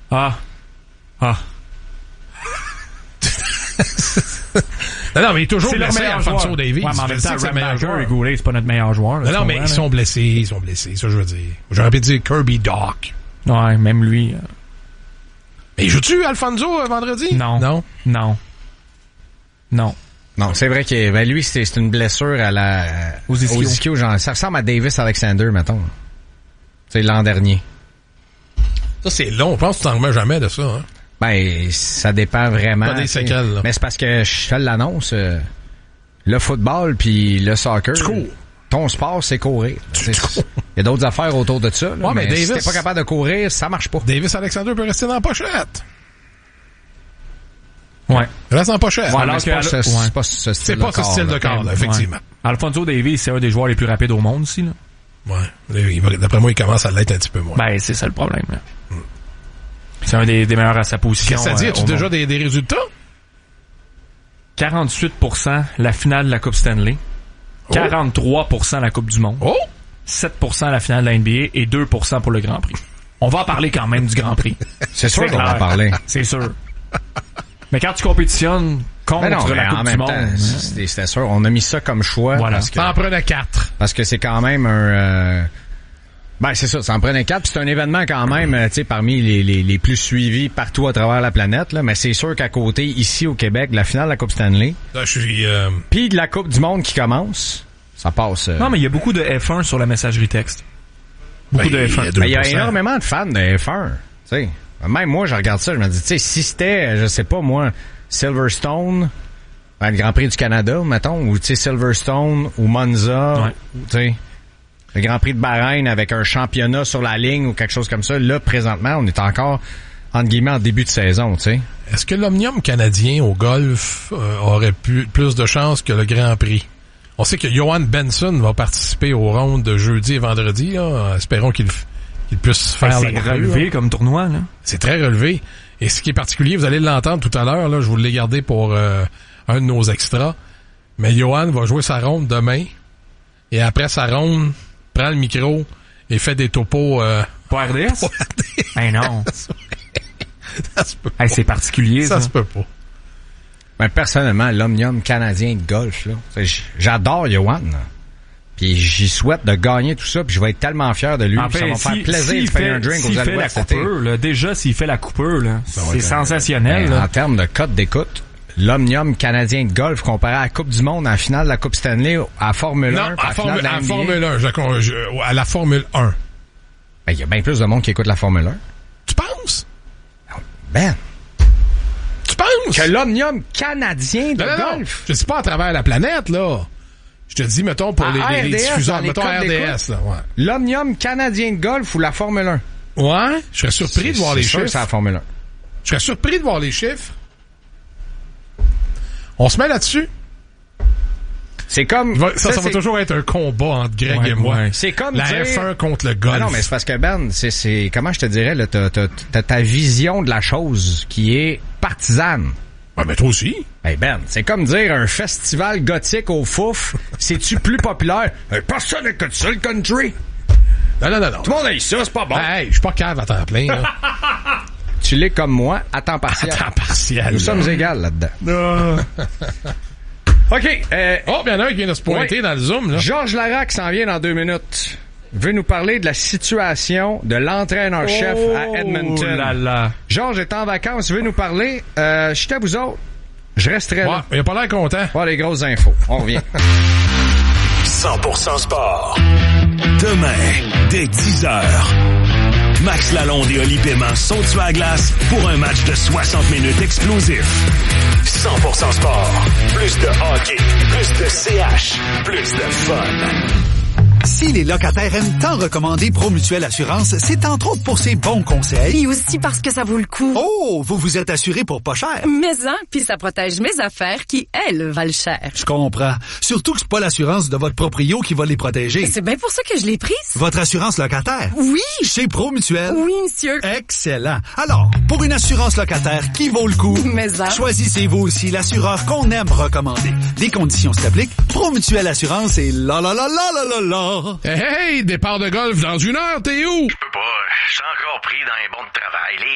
Non, mais il est toujours blessé, Alphonso Davies. Ouais, mais en même temps, Rambacher et Goulet, c'est pas notre meilleur joueur. Non, mais ils sont blessés, ça je veux dire. J'aurais pu dire Kirby Doc. Ouais, même lui. Mais joue-tu Alfonso vendredi? Non. Non, c'est vrai que lui, c'est une blessure aux ischio. Genre, ça ressemble à Davis Alexander, mettons. C'est l'an dernier. Ça, c'est long. Je pense que tu t'en remets jamais de ça. Hein? Ben, ça dépend vraiment. Pas des séquelles, là. Mais c'est parce que je te l'annonce. Le football puis le soccer. Tu cours. Ton sport, c'est courir. Il y a d'autres affaires autour de ça. Là, ouais, mais Davis, si t'es pas capable de courir, ça marche pas. Davis Alexander peut rester dans la pochette. Ouais. Il reste en pochette. Ouais, alors c'est pas ce style de corps, là, effectivement. Ouais. Alfonso Davies, c'est un des joueurs les plus rapides au monde aussi, là. Ouais. D'après moi, il commence à l'être un petit peu moins. Ben, c'est ça le problème, là. C'est un des meilleurs à sa position. Qu'est-ce que ça dit? As-tu déjà des résultats? 48% la finale de la Coupe Stanley. 43% la Coupe du Monde. 7% la finale de la NBA et 2% pour le Grand Prix. On va en parler quand même du Grand Prix. C'est sûr qu'on va en parler. C'est sûr. Mais quand tu compétitionnes contre la Coupe du Monde... C'était sûr. On a mis ça comme choix. Voilà. Ça en prenait 4. Parce que c'est quand même un... Ben, c'est ça. Ça en prenait 4. Puis c'est un événement quand même, tu sais, parmi les plus suivis partout à travers la planète, là. Mais c'est sûr qu'à côté, ici au Québec, la finale de la Coupe Stanley. Là, je suis... Puis de la Coupe du Monde qui commence, ça passe... Non, mais il y a beaucoup de F1 sur la messagerie texte. Beaucoup de F1. Il y a énormément de fans de F1. Tu sais. Même moi, je regarde ça, je me dis, tu sais, si c'était, je sais pas moi, Silverstone, le Grand Prix du Canada, mettons, ou tu sais, Silverstone, ou Monza, tu sais, le Grand Prix de Bahreïn avec un championnat sur la ligne ou quelque chose comme ça, là, présentement, on est encore, entre guillemets, en début de saison, tu sais. Est-ce que l'Omnium canadien au golf aurait plus de chances que le Grand Prix? On sait que Johan Benson va participer aux rondes de jeudi et vendredi, là. Espérons qu'il puisse faire la relevé comme tournoi, là. C'est très relevé. Et ce qui est particulier, vous allez l'entendre tout à l'heure, là, je vous l'ai gardé pour un de nos extras. Mais Johan va jouer sa ronde demain. Et après sa ronde, prend le micro et fait des topos pour RDS? Pour RDS. Ben non. Ça se peut pas. C'est particulier, ça. Ça se peut pas. Ben, personnellement, l'Omnium canadien de golf, là, j'adore Johan. Puis j'y souhaite de gagner tout ça, puis je vais être tellement fier de lui. Ça va me faire plaisir de faire un drink aux Alouettes cet été. Déjà, s'il fait la coupeur, là, c'est sensationnel. En termes de cote d'écoute, l'Omnium canadien de golf comparé à la Coupe du Monde en finale de la Coupe Stanley, à Formule 1, à Formule 1, à la Formule 1. Ben, il y a bien plus de monde qui écoute la Formule 1. Tu penses? Ben. Tu penses? Que l'Omnium canadien de golf. Non. Je dis pas à travers la planète, là. Je te dis, mettons, pour les diffuseurs, mettons RDS, là, ouais. L'Omnium canadien de golf ou la Formule 1? Ouais, je serais surpris de voir les chiffres. C'est la Formule 1. Je serais surpris de voir les chiffres. On se met là-dessus. C'est comme... Ça va toujours être un combat entre Greg et moi. Ouais. C'est comme la F1 contre le golf. Ah non, mais c'est parce que, Ben, c'est comment je te dirais, là, t'as ta vision de la chose qui est partisane. Ouais, mais toi aussi. Hey Ben, c'est comme dire un festival gothique au Fouf, c'est-tu plus populaire? Personne n'écoute ça, le country. Non. Tout le monde a ça, c'est pas bon. Hey, je suis pas cave à temps plein, là. Tu l'es comme moi, à temps partiel. À temps partiel. Nous sommes égales là-dedans. OK. Oh, bien un qui vient de se pointer dans le Zoom, là. Georges Larac s'en vient dans 2 minutes. Veut nous parler de la situation de l'entraîneur-chef à Edmonton. Là là. Georges est en vacances, veut nous parler. Je suis à vous autres. Je resterai là. Il a pas l'air content. Voir les grosses infos. On revient. 100% sport. Demain, dès 10h. Max Lalonde et Oli Paiement sont sur la glace pour un match de 60 minutes explosif. 100% sport. Plus de hockey, plus de CH, plus de fun. Si les locataires aiment tant recommander Promutuelle Assurance, c'est entre autres pour ses bons conseils. Et aussi parce que ça vaut le coup. Oh, vous vous êtes assuré pour pas cher. Mais puis ça protège mes affaires qui, elles, valent cher. Je comprends. Surtout que c'est pas l'assurance de votre proprio qui va les protéger. C'est bien pour ça que je l'ai prise. Votre assurance locataire? Oui. Chez Promutuelle? Oui, monsieur. Excellent. Alors, pour une assurance locataire qui vaut le coup, choisissez-vous aussi l'assureur qu'on aime recommander. Des conditions s'appliquent. Promutuelle Assurance et la. Hey, départ de golf dans 1 heure, t'es où? Je peux pas, je suis encore pris dans les bons de travail.